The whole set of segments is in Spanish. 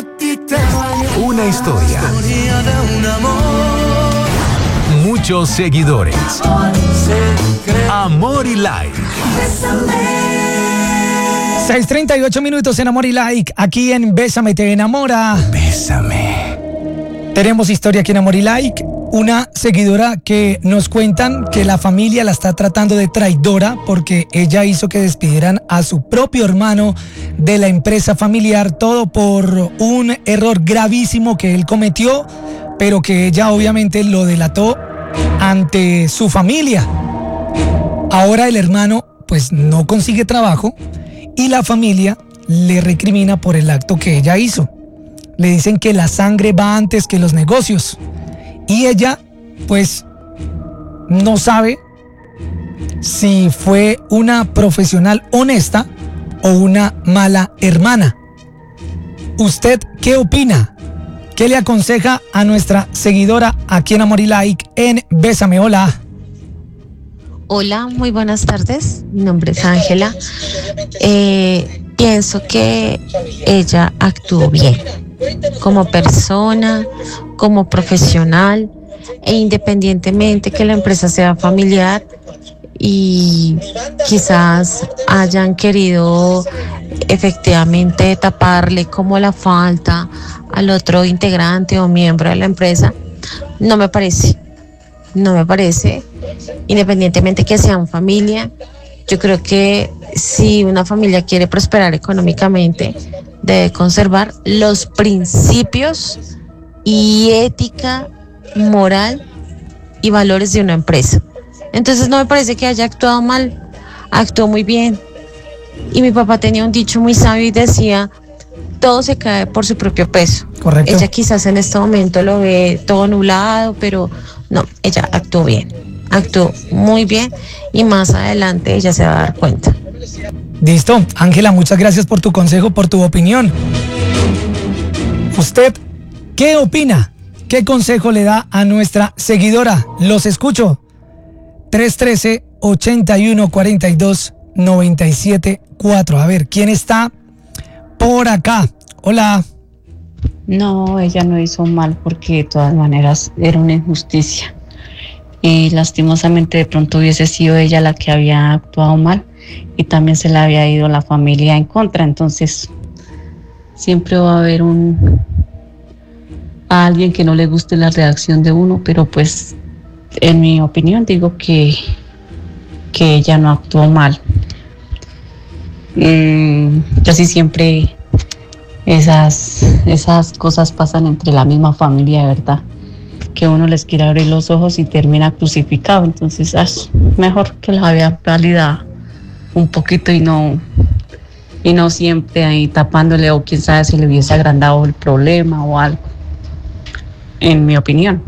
Una historia. Muchos seguidores. Amor y like. 6:38 minutos en Amor y Like. Aquí en Bésame te enamora. Bésame. Tenemos historia aquí en Amor y Like. Una seguidora que nos cuentan que la familia la está tratando de traidora porque ella hizo que despidieran a su propio hermano de la empresa familiar, todo por un error gravísimo que él cometió, pero que ella obviamente lo delató ante su familia. Ahora el hermano pues no consigue trabajo y la familia le recrimina por el acto que ella hizo. Le dicen que la sangre va antes que los negocios. Y ella, pues, no sabe si fue una profesional honesta o una mala hermana. ¿Usted qué opina? ¿Qué le aconseja a nuestra seguidora aquí en Amor y Like en Bésame? Hola. Hola, muy buenas tardes. Mi nombre es Ángela. Pienso que ella actuó bien como persona, como profesional, e independientemente que la empresa sea familiar y quizás hayan querido efectivamente taparle como la falta al otro integrante o miembro de la empresa, no me parece, independientemente que sean familia. Yo creo que si una familia quiere prosperar económicamente, debe conservar los principios y ética, moral y valores de una empresa. Entonces no me parece que haya actuado mal, actuó muy bien. Y mi papá tenía un dicho muy sabio y decía: todo se cae por su propio peso. Correcto. Ella quizás en este momento lo ve todo nublado, pero no, ella actuó bien, actuó muy bien, y más adelante ella se va a dar cuenta. Listo. Ángela, muchas gracias por tu consejo, por tu opinión. ¿Usted qué opina? ¿Qué consejo le da a nuestra seguidora? Los escucho. 313-8142-974. A ver, ¿quién está por acá? Hola. No, ella no hizo mal porque de todas maneras era una injusticia. Y lastimosamente de pronto hubiese sido ella la que había actuado mal y también se le había ido la familia en contra. Entonces siempre va a haber a alguien que no le guste la reacción de uno, pero pues en mi opinión digo que ella no actuó mal. Casi siempre esas cosas pasan entre la misma familia, de verdad, que uno les quiere abrir los ojos y termina crucificado. Entonces es mejor que la vea pálida un poquito y no siempre ahí tapándole, o quién sabe si le hubiese agrandado el problema o algo, en mi opinión.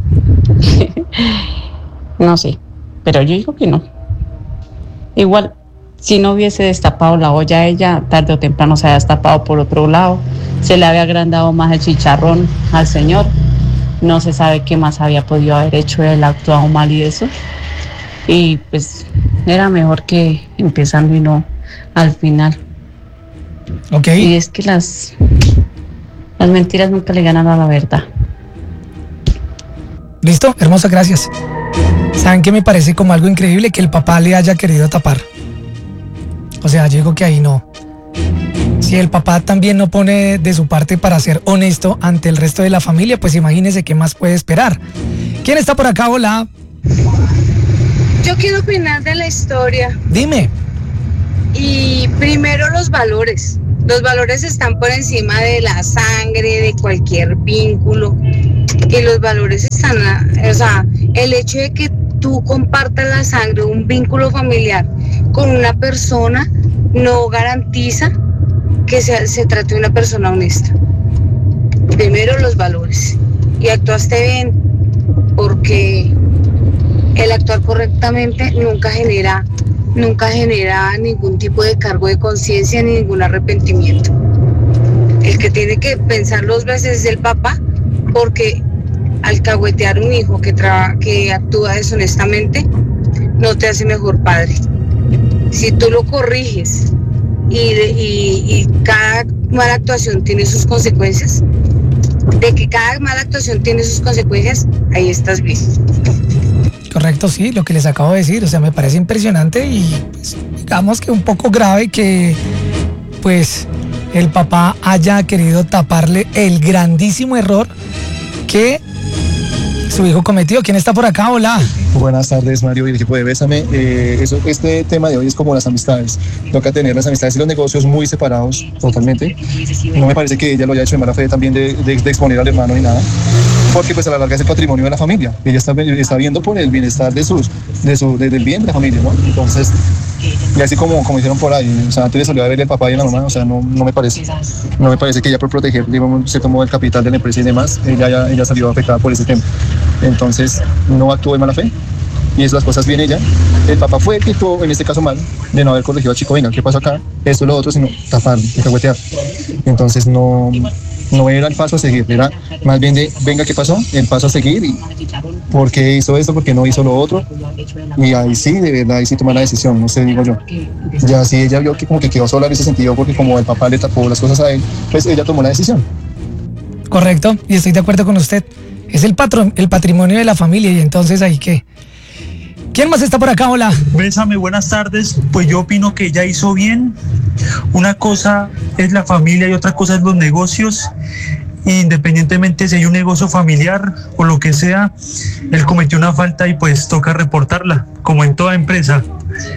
No sé, pero yo digo que no. Igual, si no hubiese destapado la olla, ella tarde o temprano se había destapado por otro lado, se le había agrandado más el chicharrón al señor. No se sabe qué más había podido haber hecho él, actuado mal y eso. Y pues era mejor que empezando y no al final. Ok. Y es que las mentiras nunca le ganan a la verdad. Listo, hermosa, gracias. ¿Saben qué me parece como algo increíble? Que el papá le haya querido tapar. O sea, yo digo que ahí no. Si el papá también no pone de su parte para ser honesto ante el resto de la familia, pues imagínese qué más puede esperar. ¿Quién está por acá? Hola. Yo quiero opinar de la historia. Dime. Y primero los valores. Los valores están por encima de la sangre, de cualquier vínculo. Y los valores están, o sea, el hecho de que tú compartas la sangre, un vínculo familiar con una persona, no garantiza que se trate de una persona honesta. Primero los valores. Y actuaste bien, porque el actuar correctamente nunca genera ningún tipo de cargo de conciencia ni ningún arrepentimiento. El que tiene que pensar 2 veces es el papá, porque alcahuetear un hijo que actúa deshonestamente no te hace mejor padre. Si tú lo corriges y cada mala actuación tiene sus consecuencias, de que cada mala actuación tiene sus consecuencias, ahí estás bien. Correcto, sí, lo que les acabo de decir, o sea, me parece impresionante y pues, digamos que un poco grave que pues el papá haya querido taparle el grandísimo error que su hijo cometió. ¿Quién está por acá? Hola. Buenas tardes, Mario y el equipo de Bésame. Este tema de hoy es como las amistades. Toca tener las amistades y los negocios muy separados totalmente. No me parece que ella lo haya hecho de mala fe también de exponer al hermano ni nada, porque pues a la larga es el patrimonio de la familia. Ella está viendo por el bienestar del bien de la familia, ¿no? Entonces, y así como hicieron por ahí, o sea, antes le salió a ver el papá y la mamá, o sea, no me parece que ella por proteger, digamos, se tomó el capital de la empresa y demás, ella salió afectada por ese tema. Entonces, no actuó de mala fe y es las cosas bien ella. El papá fue el que actuó en este caso mal de no haber corregido al chico, venga, ¿qué pasó acá? Esto, lo otro, sino tapar, cahuetear. Entonces, no era el paso a seguir, era más bien de, venga, ¿qué pasó? El paso a seguir, y ¿por qué hizo esto? ¿Por qué no hizo lo otro? Y ahí sí, de verdad, ahí sí toma la decisión, no sé, digo yo. Ya sí, ella vio que como que quedó sola en ese sentido, porque como el papá le tapó las cosas a él, pues ella tomó la decisión. Correcto, y estoy de acuerdo con usted. Es el patrimonio de la familia y entonces ahí qué. ¿Quién más está por acá? Hola. Bésame, buenas tardes. Pues yo opino que ella hizo bien. Una cosa es la familia y otra cosa es los negocios. Independientemente si hay un negocio familiar o lo que sea, él cometió una falta y pues toca reportarla, como en toda empresa.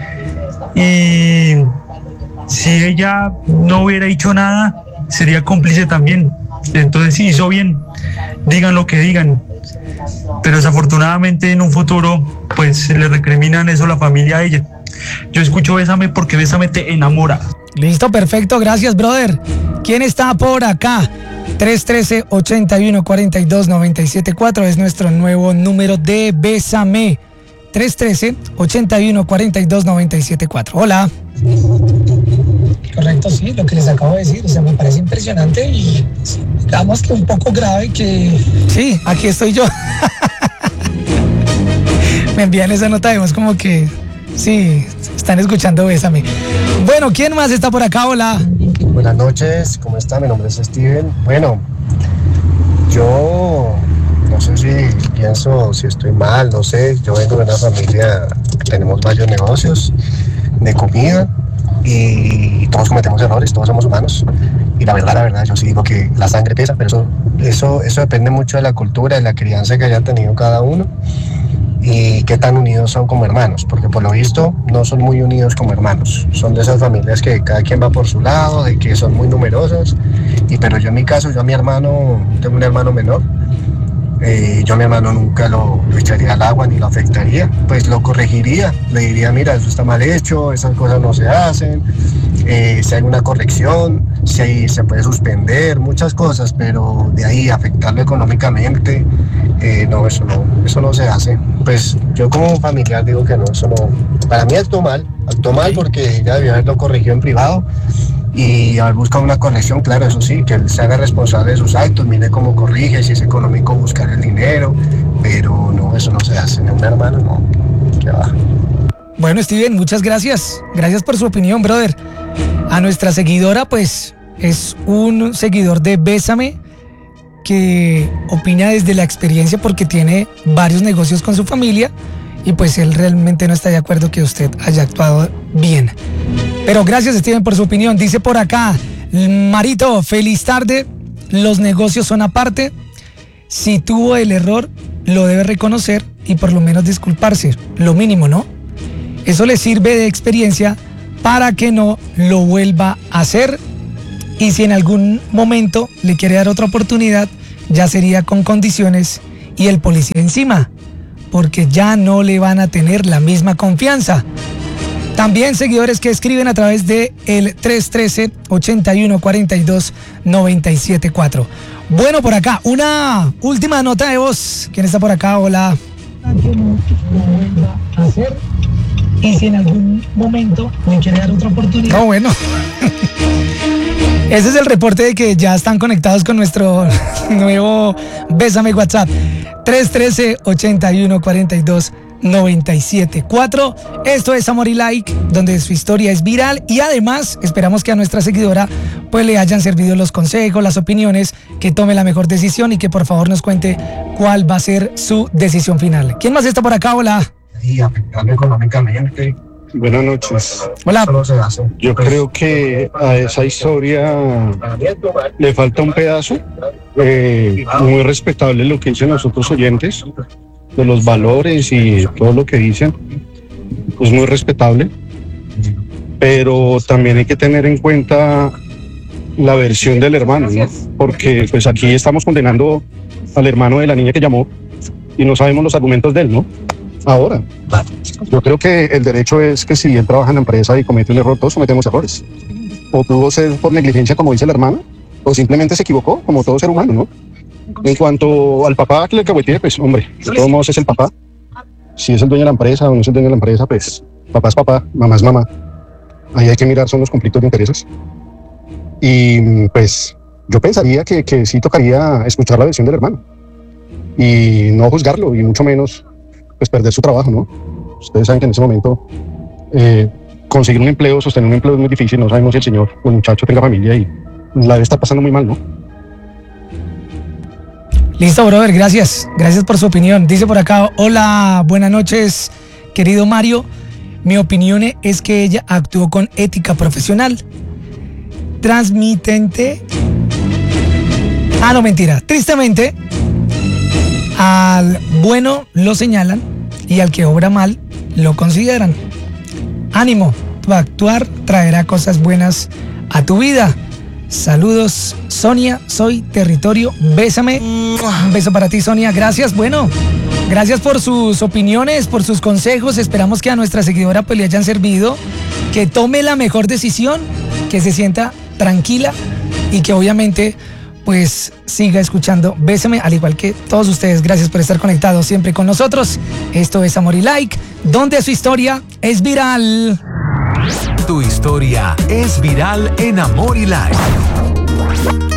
Y si ella no hubiera hecho nada, sería cómplice también. Entonces sí, hizo bien, digan lo que digan, pero desafortunadamente en un futuro pues le recriminan eso a la familia a ella. Yo escucho Bésame porque Bésame te enamora. Listo, perfecto, gracias, brother. ¿Quién está por acá? 313-8142-974 es nuestro nuevo número de Bésame. 313-8142-974. Hola. Correcto, sí, lo que les acabo de decir, o sea, me parece impresionante y digamos que un poco grave que... Sí, aquí estoy yo. Me envían esa nota de voz como que, sí, están escuchando Bésame. Bueno, ¿quién más está por acá? Hola. Buenas noches, ¿cómo está? Mi nombre es Steven. Bueno, yo no sé si pienso, si estoy mal, no sé. Yo vengo de una familia que tenemos varios negocios de comida y todos cometemos errores, todos somos humanos. Y la verdad, yo sí digo que la sangre pesa, pero eso depende mucho de la cultura, de la crianza que haya tenido cada uno y qué tan unidos son como hermanos, porque por lo visto no son muy unidos como hermanos. Son de esas familias que cada quien va por su lado, de que son muy numerosos. Pero yo en mi caso, yo a mi hermano, tengo un hermano menor, yo a mi hermano nunca lo echaría al agua ni lo afectaría, pues lo corregiría, le diría, mira, eso está mal hecho, esas cosas no se hacen, si hay una corrección, si se puede suspender, muchas cosas, pero de ahí afectarlo económicamente, no, eso no se hace. Pues yo como familiar digo que no, eso no, para mí actuó mal porque ella debió haberlo corregido en privado y haber buscado una corrección, claro, eso sí, que él se haga responsable de sus actos, mire cómo corrige, si es económico buscar el dinero, pero no, eso no se hace, en un hermano no, que va. Bueno, Steven, muchas gracias. Gracias por su opinión, brother. A nuestra seguidora, pues, es un seguidor de Bésame que opina desde la experiencia porque tiene varios negocios con su familia y pues él realmente no está de acuerdo que usted haya actuado bien. Pero gracias, Steven, por su opinión. Dice por acá, Marito, feliz tarde. Los negocios son aparte. Si tuvo el error, lo debe reconocer y por lo menos disculparse. Lo mínimo, ¿no? Eso le sirve de experiencia para que no lo vuelva a hacer. Y si en algún momento le quiere dar otra oportunidad, ya sería con condiciones y el policía encima, porque ya no le van a tener la misma confianza. También seguidores que escriben a través de el 313-8142-974. Bueno, por acá, una última nota de voz. ¿Quién está por acá? Hola. Que no lo vuelva a hacer. Y si en algún momento me quiere dar otra oportunidad. No, bueno. Ese es el reporte de que ya están conectados con nuestro nuevo Bésame WhatsApp. 313-8142-974. 97.4. Esto es Amor y Like, donde su historia es viral y además esperamos que a nuestra seguidora pues le hayan servido los consejos, las opiniones, que tome la mejor decisión y que por favor nos cuente cuál va a ser su decisión final. ¿Quién más está por acá? Hola. Y afectando económicamente. Buenas noches. Hola. Solo se hace. Yo creo que a esa historia le falta un pedazo. Muy respetable lo que dicen los otros oyentes, de los valores y todo lo que dicen. Es muy respetable. Pero también hay que tener en cuenta la versión del hermano, ¿no? Porque pues aquí estamos condenando al hermano de la niña que llamó y no sabemos los argumentos de él, ¿no? Ahora, yo creo que el derecho es que si él trabaja en la empresa y comete un error, todos cometemos errores. O pudo ser por negligencia, como dice el hermano, o simplemente se equivocó, como todo ser humano, ¿no? En cuanto al papá que le alcahuetee, pues, hombre, de todos modos es el papá. Si es el dueño de la empresa o no es el dueño de la empresa, pues, papá es papá, mamá es mamá. Ahí hay que mirar, son los conflictos de intereses. Y, pues, yo pensaría que sí tocaría escuchar la versión del hermano. Y no juzgarlo, y mucho menos pues perder su trabajo, ¿no? Ustedes saben que en ese momento conseguir un empleo, sostener un empleo es muy difícil. No sabemos si el señor o el muchacho tenga familia y la debe estar pasando muy mal, ¿no? Listo, brother, gracias. Gracias por su opinión. Dice por acá, hola, buenas noches, querido Mario. Mi opinión es que ella actuó con ética profesional. Transmitente. Ah, no, mentira. Tristemente, al bueno lo señalan y al que obra mal lo consideran. Ánimo, tu actuar traerá cosas buenas a tu vida. Saludos, Sonia, soy Territorio, bésame. Un beso para ti, Sonia, gracias. Bueno, gracias por sus opiniones, por sus consejos. Esperamos que a nuestra seguidora pues le hayan servido, que tome la mejor decisión, que se sienta tranquila y que obviamente pues siga escuchando Bésame, al igual que todos ustedes. Gracias por estar conectados siempre con nosotros. Esto es Amor y Like, donde su historia es viral. Tu historia es viral en Amor y Like.